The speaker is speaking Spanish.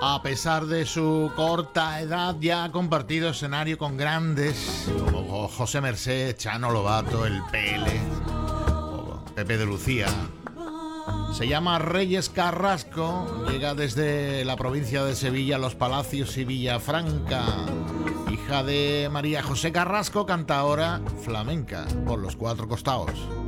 A pesar de su corta edad, ya ha compartido escenario con grandes como José Mercé, Chano Lobato, El Pele o Pepe de Lucía. Se llama Reyes Carrasco, llega desde la provincia de Sevilla, Los Palacios y Villafranca. Hija de María José Carrasco, canta ahora flamenca por los cuatro costados.